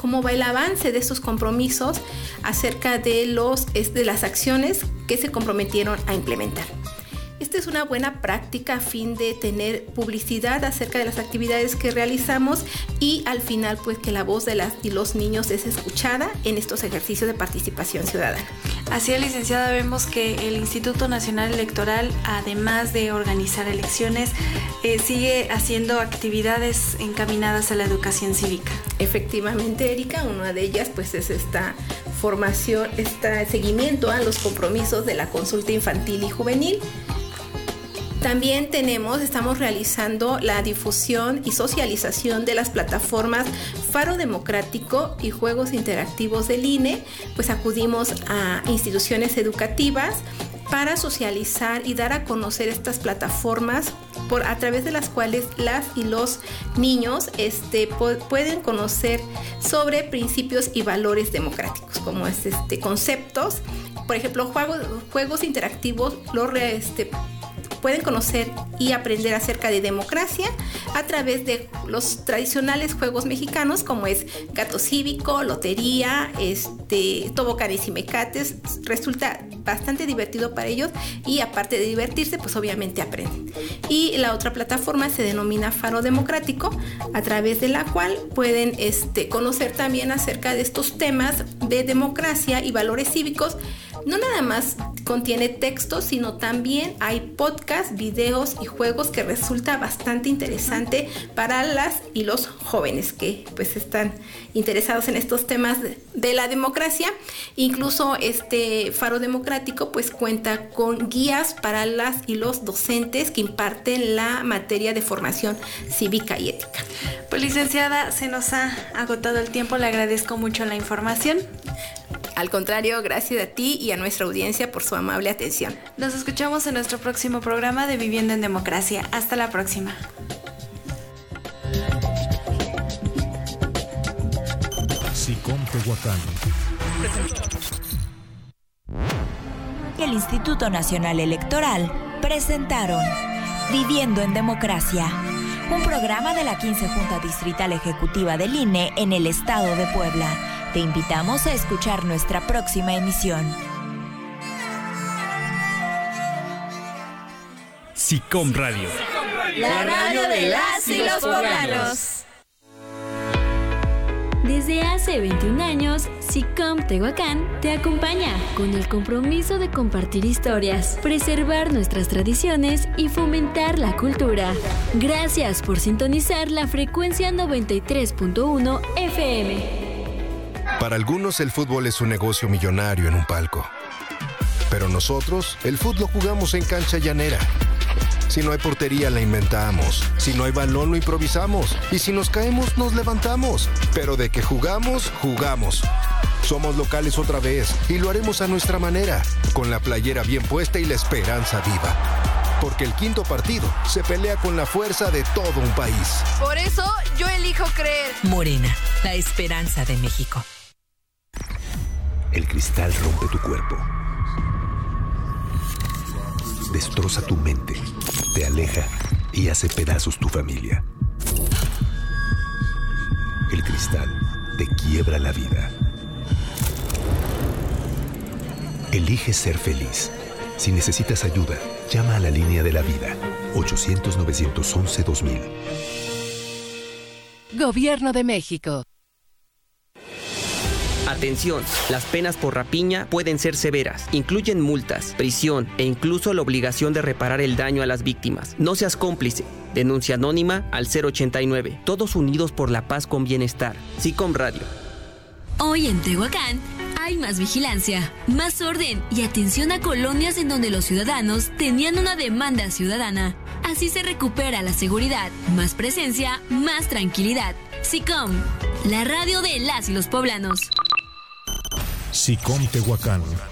cómo va el avance de estos compromisos acerca de las acciones que se comprometieron a implementar. Esta es una buena práctica a fin de tener publicidad acerca de las actividades que realizamos y al final pues que la voz de las y los niños es escuchada en estos ejercicios de participación ciudadana. Así es, licenciada, vemos que el Instituto Nacional Electoral, además de organizar elecciones, sigue haciendo actividades encaminadas a la educación cívica. Efectivamente, Erika, una de ellas pues es esta formación, este seguimiento a los compromisos de la consulta infantil y juvenil. También estamos realizando la difusión y socialización de las plataformas Faro Democrático y Juegos Interactivos del INE, pues acudimos a instituciones educativas para socializar y dar a conocer estas plataformas a través de las cuales las y los niños pueden conocer sobre principios y valores democráticos, como conceptos, por ejemplo, juegos interactivos, pueden conocer y aprender acerca de democracia a través de los tradicionales juegos mexicanos como es gato cívico, lotería, tobocanes y mecates. Resulta bastante divertido para ellos y aparte de divertirse, pues obviamente aprenden. Y la otra plataforma se denomina Faro Democrático, a través de la cual pueden conocer también acerca de estos temas de democracia y valores cívicos. No nada más contiene textos, sino también hay podcasts, videos y juegos que resulta bastante interesante para las y los jóvenes que pues están interesados en estos temas de la democracia. Incluso Faro Democrático pues cuenta con guías para las y los docentes que imparten la materia de formación cívica y ética. Pues licenciada, se nos ha agotado el tiempo, le agradezco mucho la información. Al contrario, gracias a ti y a nuestra audiencia por su amable atención. Nos escuchamos en nuestro próximo programa de Viviendo en Democracia. Hasta la próxima. SICOM Tehuacán. El Instituto Nacional Electoral presentaron Viviendo en Democracia, un programa de la 15 Junta Distrital Ejecutiva del INE en el estado de Puebla. Te invitamos a escuchar nuestra próxima emisión. SICOM Radio. La radio de las y los poblanos. Desde hace 21 años, SICOM Tehuacán te acompaña con el compromiso de compartir historias, preservar nuestras tradiciones y fomentar la cultura. Gracias por sintonizar la frecuencia 93.1 FM. Para algunos el fútbol es un negocio millonario en un palco. Pero nosotros, el fútbol lo jugamos en cancha llanera. Si no hay portería, la inventamos. Si no hay balón, lo improvisamos. Y si nos caemos, nos levantamos. Pero de que jugamos, jugamos. Somos locales otra vez y lo haremos a nuestra manera, con la playera bien puesta y la esperanza viva. Porque el quinto partido se pelea con la fuerza de todo un país. Por eso yo elijo creer. Morena, la esperanza de México. El cristal rompe tu cuerpo, destroza tu mente, te aleja y hace pedazos tu familia. El cristal te quiebra la vida. Elige ser feliz. Si necesitas ayuda, llama a la línea de la vida, 800-911-2000. Gobierno de México. Atención, las penas por rapiña pueden ser severas. Incluyen multas, prisión e incluso la obligación de reparar el daño a las víctimas. No seas cómplice. Denuncia anónima al 089. Todos unidos por la paz con bienestar. SICOM Radio. Hoy en Tehuacán hay más vigilancia, más orden y atención a colonias en donde los ciudadanos tenían una demanda ciudadana. Así se recupera la seguridad, más presencia, más tranquilidad. SICOM, la radio de las y los poblanos. SICOM Tehuacán.